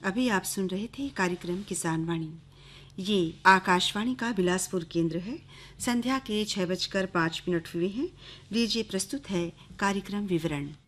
अभी आप सुन रहे थे कार्यक्रम किसान वाणी। ये आकाशवाणी का बिलासपुर केंद्र है। संध्या के 6:05 हुए हैं। लीजिए प्रस्तुत है कार्यक्रम विवरण।